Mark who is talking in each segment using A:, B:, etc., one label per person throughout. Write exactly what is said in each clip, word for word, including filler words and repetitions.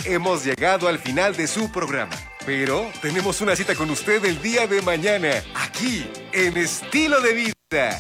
A: hemos llegado al final de su programa. Pero tenemos una cita con usted el día de mañana, aquí, en Estilo de Vida.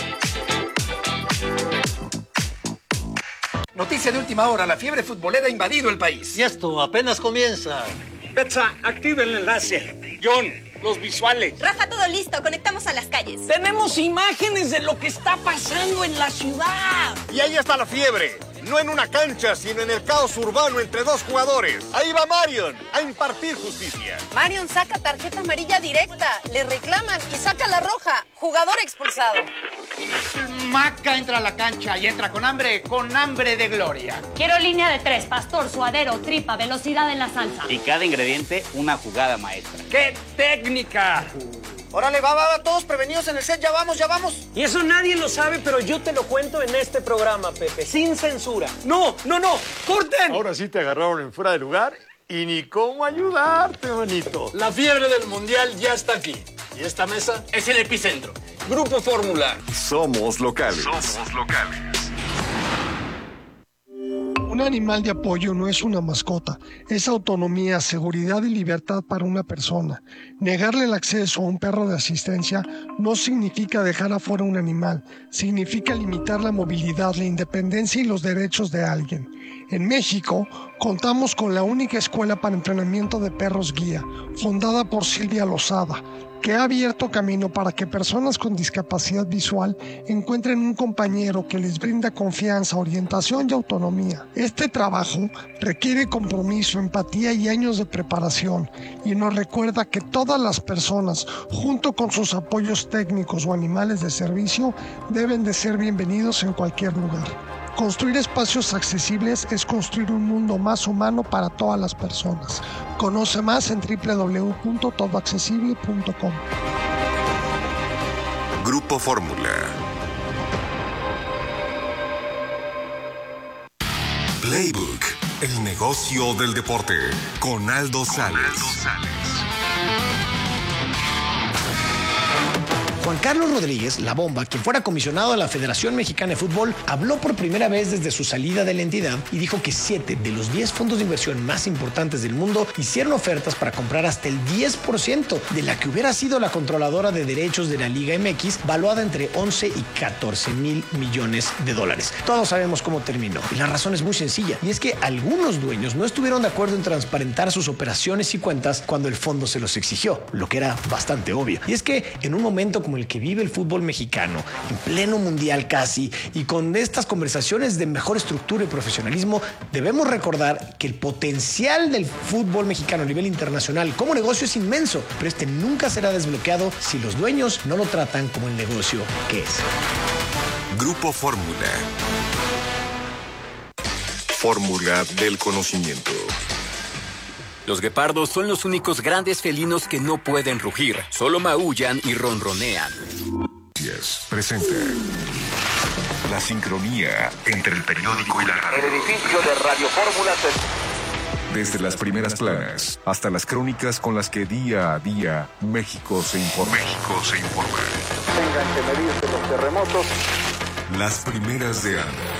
B: Noticia de última hora, la fiebre futbolera ha invadido el país.
C: Y esto apenas comienza.
D: Betsa, activa el enlace. John, los visuales.
E: Rafa, todo listo, conectamos a las calles.
F: Tenemos imágenes de lo que está pasando en la ciudad.
G: Y ahí está la fiebre. No en una cancha, sino en el caos urbano entre dos jugadores. Ahí va Marion a impartir justicia.
E: Marion saca tarjeta amarilla directa, le reclaman y saca la roja. Jugador expulsado.
B: Maca entra a la cancha y entra con hambre, con hambre de gloria.
H: Quiero línea de tres, pastor, suadero, tripa, velocidad en la salsa.
I: Y cada ingrediente, una jugada maestra.
D: ¡Qué técnica!
B: Órale, va, va, va, todos prevenidos en el set, ya vamos, ya vamos.
F: Y eso nadie lo sabe, pero yo te lo cuento en este programa, Pepe, sin censura.
D: ¡No, no, no! ¡Corten!
G: Ahora sí te agarraron en fuera de lugar y ni cómo ayudarte, manito.
D: La fiebre del mundial ya está aquí. Y esta mesa es el epicentro. Grupo Fórmula.
A: Somos locales.
J: Somos locales.
K: Un animal de apoyo no es una mascota, es autonomía, seguridad y libertad para una persona. Negarle el acceso a un perro de asistencia no significa dejar afuera un animal, significa limitar la movilidad, la independencia y los derechos de alguien. En México, contamos con la única escuela para entrenamiento de perros guía, fundada por Silvia Lozada, que ha abierto camino para que personas con discapacidad visual encuentren un compañero que les brinda confianza, orientación y autonomía. Este trabajo requiere compromiso, empatía y años de preparación, y nos recuerda que todas las personas, junto con sus apoyos técnicos o animales de servicio, deben de ser bienvenidos en cualquier lugar. Construir espacios accesibles es construir un mundo más humano para todas las personas. Conoce más en doble u doble u doble u punto todo accesible punto com.
A: Grupo Fórmula. Playbook, el negocio del deporte, con Aldo Sales.
L: Juan Carlos Rodríguez, La Bomba, quien fuera comisionado de la Federación Mexicana de Fútbol, habló por primera vez desde su salida de la entidad y dijo que siete de los diez fondos de inversión más importantes del mundo hicieron ofertas para comprar hasta el diez por ciento de la que hubiera sido la controladora de derechos de la Liga M X, valuada entre once y catorce mil millones de dólares. Todos sabemos cómo terminó y la razón es muy sencilla, y es que algunos dueños no estuvieron de acuerdo en transparentar sus operaciones y cuentas cuando el fondo se los exigió, lo que era bastante obvio. Y es que en un momento como el que vive el fútbol mexicano, en pleno mundial casi, y con estas conversaciones de mejor estructura y profesionalismo, debemos recordar que el potencial del fútbol mexicano a nivel internacional como negocio es inmenso, pero este nunca será desbloqueado si los dueños no lo tratan como el negocio que es.
A: Grupo Fórmula. Fórmula del conocimiento.
M: Los guepardos son los únicos grandes felinos que no pueden rugir, solo maullan y ronronean.
A: Yes, presenta la sincronía entre el periódico y la radio.
B: El edificio de Radio Fórmula se...
A: Desde las primeras planas hasta las crónicas con las que día a día México se informa. México se informa.
G: Tengan que medirse los terremotos.
A: Las primeras de Ana.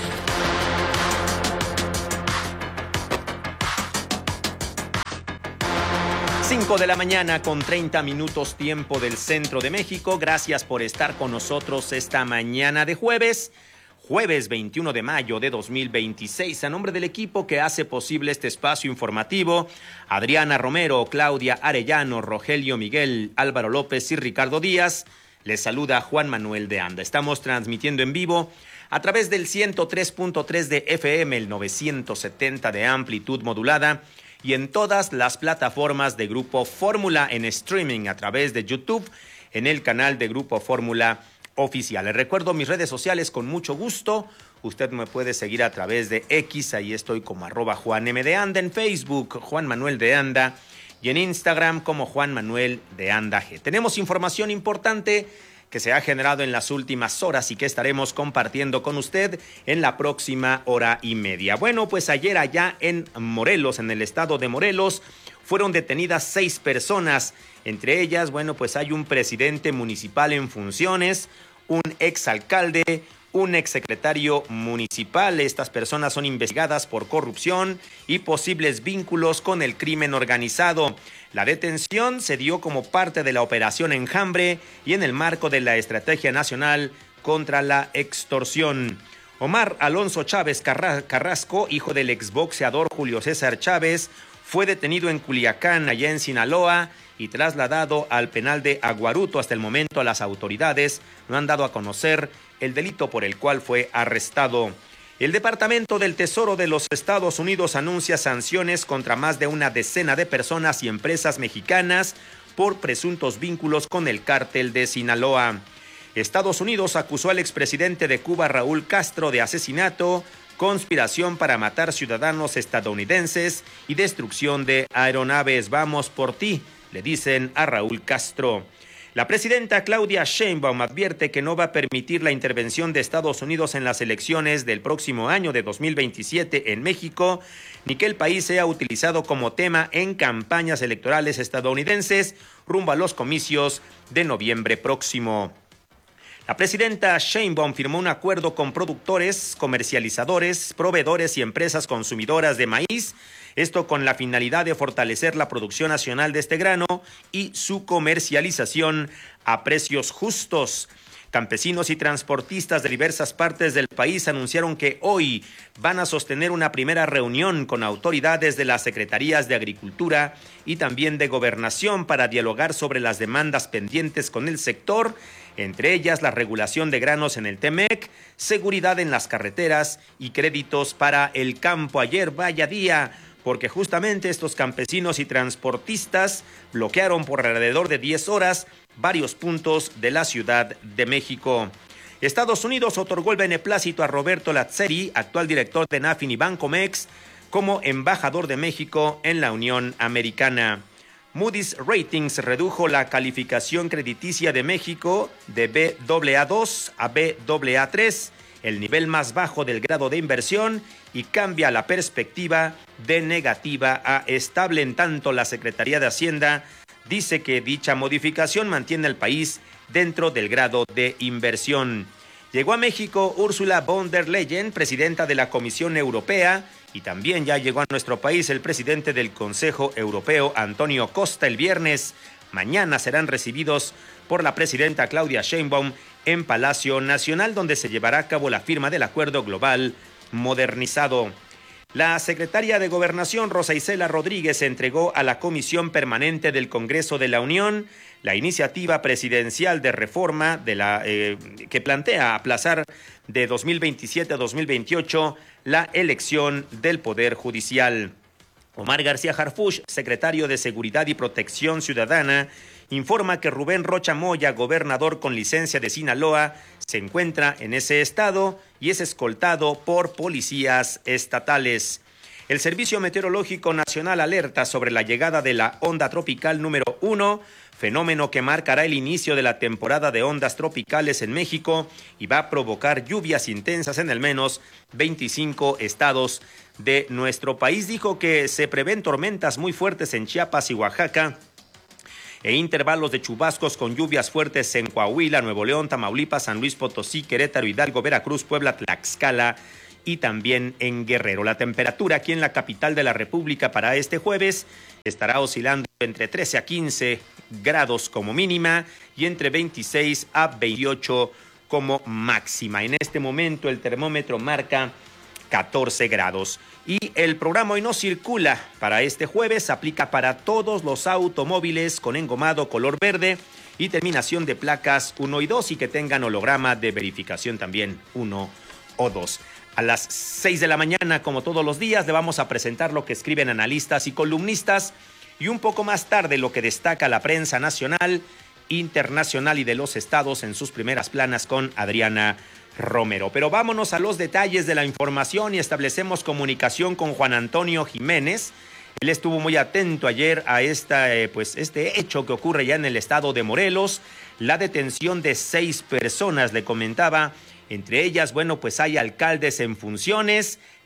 N: cinco de la mañana con treinta minutos tiempo del centro de México. Gracias por estar con nosotros esta mañana de jueves, jueves veintiuno de mayo de dos mil veintiséis. A nombre del equipo que hace posible este espacio informativo, Adriana Romero, Claudia Arellano, Rogelio Miguel, Álvaro López y Ricardo Díaz, les saluda Juan Manuel de Anda. Estamos transmitiendo en vivo a través del ciento tres punto tres de F M, el novecientos setenta de amplitud modulada, y en todas las plataformas de Grupo Fórmula en streaming a través de YouTube en el canal de Grupo Fórmula Oficial. Les recuerdo mis redes sociales con mucho gusto. Usted me puede seguir a través de X, ahí estoy como arroba Juan M. de Anda, en Facebook Juan Manuel de Anda y en Instagram como Juan Manuel de Anda G. Tenemos información importante que se ha generado en las últimas horas y que estaremos compartiendo con usted en la próxima hora y media. Bueno, pues ayer allá en Morelos, en el estado de Morelos, fueron detenidas seis personas. Entre ellas, bueno, pues hay un presidente municipal en funciones, un exalcalde, un exsecretario municipal. Estas personas son investigadas por corrupción y posibles vínculos con el crimen organizado. La detención se dio como parte de la Operación Enjambre y en el marco de la Estrategia Nacional contra la Extorsión. Omar Alonso Chávez Carrasco, hijo del exboxeador Julio César Chávez, fue detenido en Culiacán, allá en Sinaloa, y trasladado al penal de Aguaruto. Hasta el momento las autoridades no han dado a conocer el delito por el cual fue arrestado. El Departamento del Tesoro de los Estados Unidos anuncia sanciones contra más de una decena de personas y empresas mexicanas por presuntos vínculos con el cártel de Sinaloa. Estados Unidos acusó al expresidente de Cuba, Raúl Castro, de asesinato, conspiración para matar ciudadanos estadounidenses y destrucción de aeronaves. Vamos por ti, le dicen a Raúl Castro. La presidenta Claudia Sheinbaum advierte que no va a permitir la intervención de Estados Unidos en las elecciones del próximo año de dos mil veintisiete en México, ni que el país sea utilizado como tema en campañas electorales estadounidenses rumbo a los comicios de noviembre próximo. La presidenta Sheinbaum firmó un acuerdo con productores, comercializadores, proveedores y empresas consumidoras de maíz, esto con la finalidad de fortalecer la producción nacional de este grano y su comercialización a precios justos. Campesinos y transportistas de diversas partes del país anunciaron que hoy van a sostener una primera reunión con autoridades de las Secretarías de Agricultura y también de Gobernación para dialogar sobre las demandas pendientes con el sector, entre ellas la regulación de granos en el Temec, seguridad en las carreteras y créditos para el campo. Ayer vaya día, porque justamente estos campesinos y transportistas bloquearon por alrededor de diez horas varios puntos de la Ciudad de México. Estados Unidos otorgó el beneplácito a Roberto Lazzeri, actual director de Nafin y Bancomex, como embajador de México en la Unión Americana. Moody's Ratings redujo la calificación crediticia de México de B A A dos a B A A tres, el nivel más bajo del grado de inversión, y cambia la perspectiva de negativa a estable. En tanto, la Secretaría de Hacienda dice que dicha modificación mantiene al país dentro del grado de inversión. Llegó a México Ursula von der Leyen, presidenta de la Comisión Europea, y también ya llegó a nuestro país el presidente del Consejo Europeo, Antonio Costa, el viernes. Mañana serán recibidos por la presidenta Claudia Sheinbaum en Palacio Nacional, donde se llevará a cabo la firma del Acuerdo Global Modernizado. La secretaria de Gobernación, Rosa Isela Rodríguez, entregó a la Comisión Permanente del Congreso de la Unión la iniciativa presidencial de reforma de la eh, que plantea aplazar de dos mil veintisiete a dos mil veintiocho la elección del Poder Judicial. Omar García Harfuch, secretario de Seguridad y Protección Ciudadana, informa que Rubén Rocha Moya, gobernador con licencia de Sinaloa, se encuentra en ese estado y es escoltado por policías estatales. El Servicio Meteorológico Nacional alerta sobre la llegada de la onda tropical número uno, fenómeno que marcará el inicio de la temporada de ondas tropicales en México y va a provocar lluvias intensas en al menos veinticinco estados de nuestro país. Dijo que se prevén tormentas muy fuertes en Chiapas y Oaxaca e intervalos de chubascos con lluvias fuertes en Coahuila, Nuevo León, Tamaulipas, San Luis Potosí, Querétaro, Hidalgo, Veracruz, Puebla, Tlaxcala y también en Guerrero. La temperatura aquí en la capital de la República para este jueves estará oscilando entre trece a quince grados como mínima y entre veintiséis a veintiocho como máxima. En este momento el termómetro marca catorce grados. Y el programa Hoy No Circula para este jueves aplica para todos los automóviles con engomado color verde y terminación de placas uno y dos y que tengan holograma de verificación también uno o dos. A las seis de la mañana, como todos los días, le vamos a presentar lo que escriben analistas y columnistas y un poco más tarde lo que destaca la prensa nacional, internacional y de los estados en sus primeras planas con Adriana Romero. Pero vámonos a los detalles de la información y establecemos comunicación con Juan Antonio Jiménez. Él estuvo muy atento ayer a esta, eh, pues este hecho que ocurre ya en el estado de Morelos, la detención de seis personas, le comentaba. Entre ellas, bueno, pues hay alcaldes en funciones,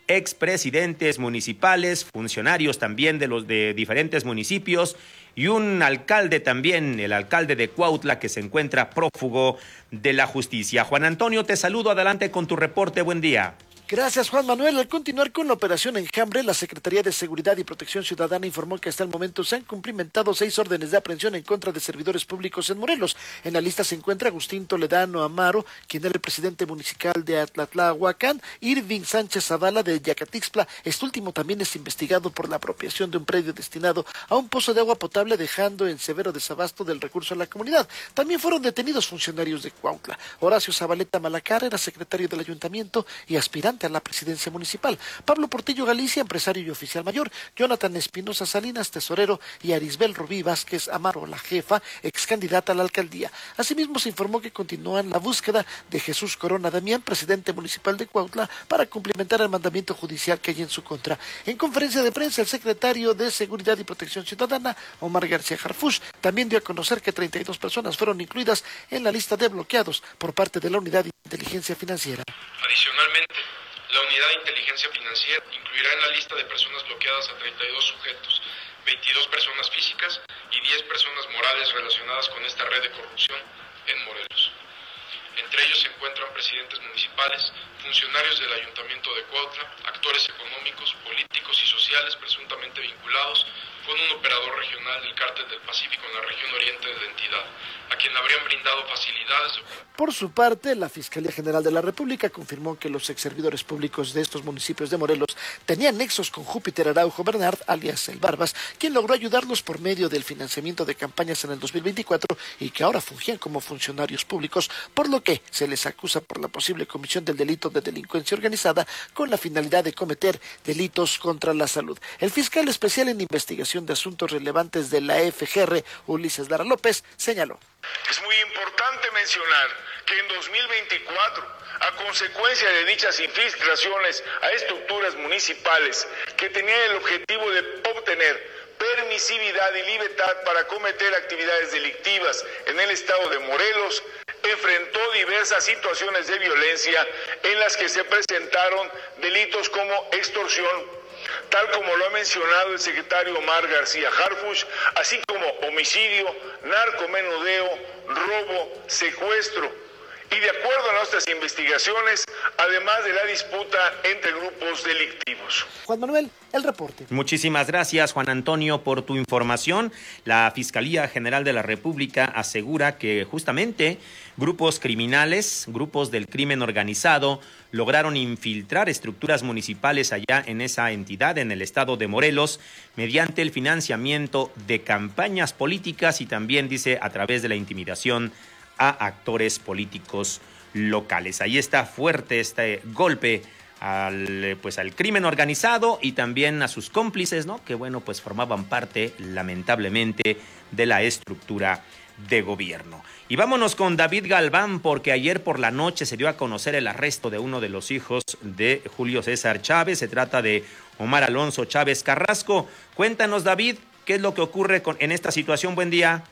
N: expresidentes municipales, funcionarios también de los de diferentes municipios y un alcalde también, el alcalde de Cuautla, que se encuentra prófugo de la justicia. Juan Antonio, te saludo, adelante con tu reporte, buen día.
J: Gracias, Juan Manuel. Al continuar con la operación Enjambre, la Secretaría de Seguridad y Protección Ciudadana informó que hasta el momento se han cumplimentado seis órdenes de aprehensión en contra de servidores públicos en Morelos. En la lista se encuentra Agustín Toledano Amaro, quien era el presidente municipal de Atlatlahuacán, Irving Sánchez Zavala de Yacatixtla. Este último también es investigado por la apropiación de un predio destinado a un pozo de agua potable, dejando en severo desabasto del recurso a la comunidad. También fueron detenidos funcionarios de Cuautla. Horacio Zabaleta Malacar era secretario del ayuntamiento y aspirante a la presidencia municipal. Pablo Portillo Galicia, empresario y oficial mayor. Jonathan Espinosa Salinas, tesorero, y Arisbel Rubí Vázquez Amaro, la jefa, ex candidata a la alcaldía. Asimismo, se informó que continúan la búsqueda de Jesús Corona Damián, presidente municipal de Cuautla, para cumplimentar el mandamiento judicial que hay en su contra. En conferencia de prensa, el secretario de Seguridad y Protección Ciudadana, Omar García Harfuch, también dio a conocer que treinta y dos personas fueron incluidas en la lista de bloqueados por parte de la Unidad de Inteligencia Financiera.
O: Adicionalmente, la Unidad de Inteligencia Financiera incluirá en la lista de personas bloqueadas a treinta y dos sujetos, veintidós personas físicas y diez personas morales relacionadas con esta red de corrupción en Morelos. Entre ellos se encuentran presidentes municipales, funcionarios del Ayuntamiento de Cuautla, actores económicos, políticos y sociales presuntamente vinculados con un operador regional del Cártel del Pacífico en la región oriente de la entidad, a quien le habrían brindado facilidades.
J: Por su parte, la Fiscalía General de la República confirmó que los exservidores públicos de estos municipios de Morelos tenían nexos con Júpiter Araujo Bernard, alias El Barbas, quien logró ayudarlos por medio del financiamiento de campañas en el dos mil veinticuatro y que ahora fungían como funcionarios públicos, por lo que se les acusa por la posible comisión del delito de delincuencia organizada con la finalidad de cometer delitos contra la salud. El fiscal especial en investigación de asuntos relevantes de la F G R, Ulises Lara López, señaló.
P: Es muy importante mencionar que en dos mil veinticuatro, a consecuencia de dichas infiltraciones a estructuras municipales que tenían el objetivo de obtener permisividad y libertad para cometer actividades delictivas en el estado de Morelos, enfrentó diversas situaciones de violencia en las que se presentaron delitos como extorsión, tal como lo ha mencionado el secretario Omar García Harfuch, así como homicidio, narcomenudeo, robo, secuestro. Y de acuerdo a nuestras investigaciones, además de la disputa entre grupos delictivos.
J: Juan Manuel, el reporte.
N: Muchísimas gracias, Juan Antonio, por tu información. La Fiscalía General de la República asegura que justamente grupos criminales, grupos del crimen organizado, lograron infiltrar estructuras municipales allá en esa entidad, en el estado de Morelos, mediante el financiamiento de campañas políticas y también, dice, a través de la intimidación a actores políticos locales. Ahí está fuerte este golpe al, pues, al crimen organizado y también a sus cómplices, ¿no? Que bueno, pues formaban parte, lamentablemente, de la estructura de gobierno. Y vámonos con David Galván, porque ayer por la noche se dio a conocer el arresto de uno de los hijos de Julio César Chávez. Se trata de Omar Alonso Chávez Carrasco. Cuéntanos, David, ¿qué es lo que ocurre con, en esta situación? Buen día.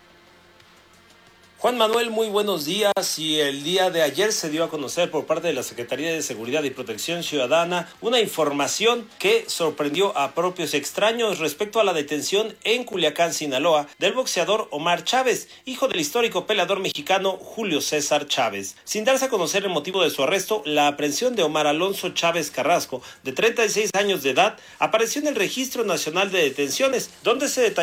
Q: Juan Manuel, muy buenos días. Y el día de ayer se dio a conocer por parte de la Secretaría de Seguridad y Protección Ciudadana una información que sorprendió a propios extraños respecto a la detención en Culiacán, Sinaloa, del boxeador Omar Chávez, hijo del histórico peleador mexicano Julio César Chávez. Sin darse a conocer el motivo de su arresto, la aprehensión de Omar Alonso Chávez Carrasco, de treinta y seis años de edad, apareció en el Registro Nacional de Detenciones, donde se detalló